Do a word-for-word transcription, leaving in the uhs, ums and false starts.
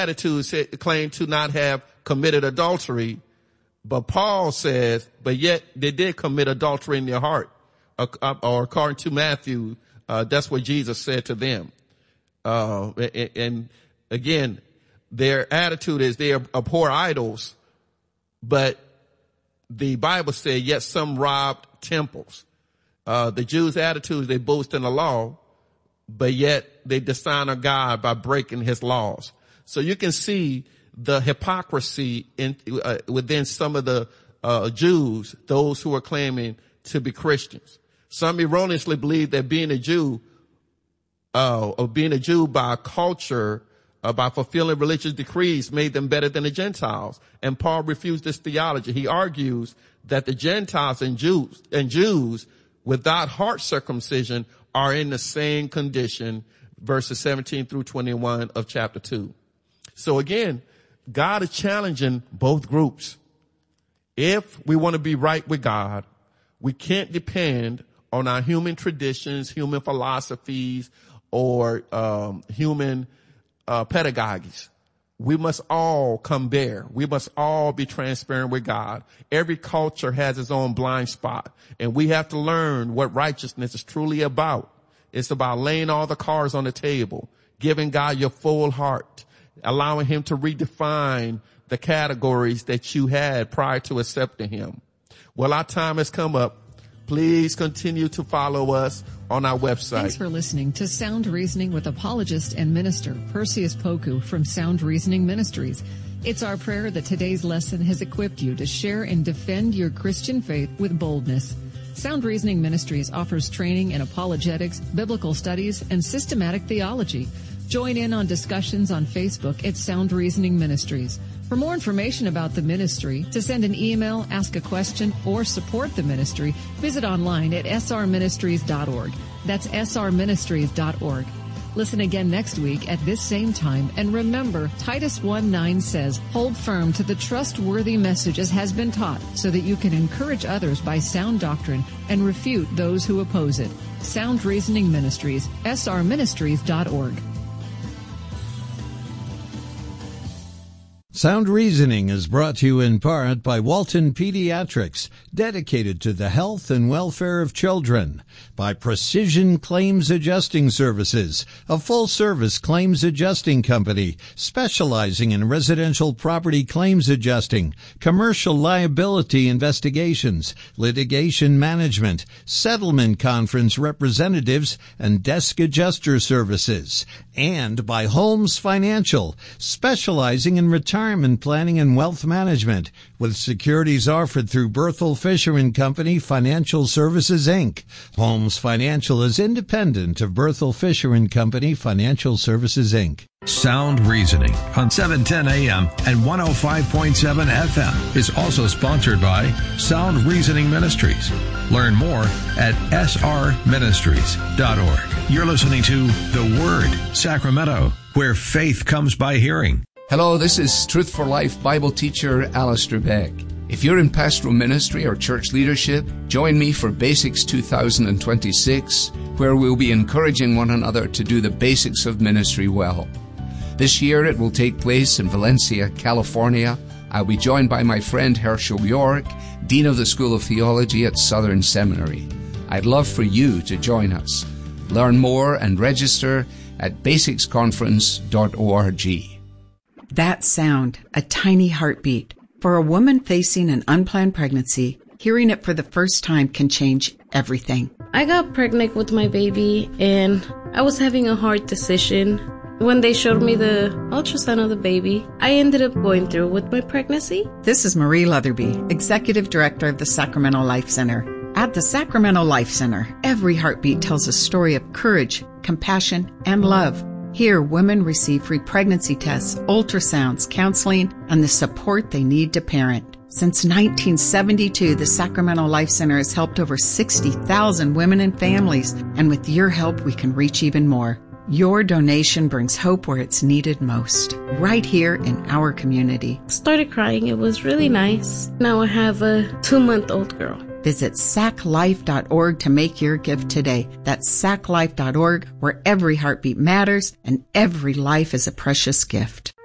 Beatitudes claim to not have committed adultery, but Paul says, but yet they did commit adultery in their heart. Or according to Matthew, uh, that's what Jesus said to them. Uh, and, and again, their attitude is they abhor idols, but the Bible said, yet some robbed temples. Uh, the Jews' attitude is they boast in the law, but yet they dishonor God by breaking his laws. So you can see the hypocrisy in, uh, within some of the, uh, Jews, those who are claiming to be Christians. Some erroneously believe that being a Jew, uh, or being a Jew by culture, uh, by fulfilling religious decrees made them better than the Gentiles. And Paul refused this theology. He argues that the Gentiles and Jews, and Jews without heart circumcision are in the same condition, verses seventeen through twenty-one of chapter two. So again, God is challenging both groups. If we want to be right with God, we can't depend on our human traditions, human philosophies, or um, human uh, pedagogies. We must all come bare. We must all be transparent with God. Every culture has its own blind spot, and we have to learn what righteousness is truly about. It's about laying all the cards on the table, giving God your full heart, allowing him to redefine the categories that you had prior to accepting him. Well, our time has come up. Please continue to follow us on our website. Thanks for listening to Sound Reasoning with apologist and minister Perseus Poku from Sound Reasoning Ministries. It's our prayer that today's lesson has equipped you to share and defend your Christian faith with boldness. Sound Reasoning Ministries offers training in apologetics, biblical studies, and systematic theology. Join in on discussions on Facebook at Sound Reasoning Ministries. For more information about the ministry, to send an email, ask a question, or support the ministry, visit online at s r ministries dot org. That's s r ministries dot org. Listen again next week at this same time, and remember, Titus one nine says, hold firm to the trustworthy message as has been taught, so that you can encourage others by sound doctrine and refute those who oppose it. Sound Reasoning Ministries, s r ministries dot org. Sound Reasoning is brought to you in part by Walton Pediatrics, dedicated to the health and welfare of children. By Precision Claims Adjusting Services, a full-service claims adjusting company specializing in residential property claims adjusting, commercial liability investigations, litigation management, settlement conference representatives, and desk adjuster services. And by Holmes Financial, specializing in retirement planning and wealth management, with securities offered through Berthel Fisher and Company Financial Services, Incorporated. Holmes Financial is independent of Berthel Fisher and Company Financial Services, Incorporated. Sound Reasoning on seven ten A M and one oh five point seven F M is also sponsored by Sound Reasoning Ministries. Learn more at s r ministries dot org. You're listening to The Word, Sacramento, where faith comes by hearing. Hello, this is Truth for Life Bible teacher Alistair Beck. If you're in pastoral ministry or church leadership, join me for Basics two thousand twenty-six, where we'll be encouraging one another to do the basics of ministry well. This year it will take place in Valencia, California. I'll be joined by my friend Herschel York, Dean of the School of Theology at Southern Seminary. I'd love for you to join us. Learn more and register at basics conference dot org. That sound, a tiny heartbeat. For a woman facing an unplanned pregnancy, hearing it for the first time can change everything. I got pregnant with my baby, and I was having a hard decision. When they showed me the ultrasound of the baby, I ended up going through with my pregnancy. This is Marie Leatherby, Executive Director of the Sacramento Life Center. At the Sacramento Life Center, every heartbeat tells a story of courage, compassion, and love. Here, women receive free pregnancy tests, ultrasounds, counseling, and the support they need to parent. Since nineteen seventy-two, the Sacramento Life Center has helped over sixty thousand women and families, and with your help, we can reach even more. Your donation brings hope where it's needed most, right here in our community. Started crying. It was really nice. Now I have a two-month-old girl. Visit sac life dot org to make your gift today. That's sac life dot org, where every heartbeat matters and every life is a precious gift.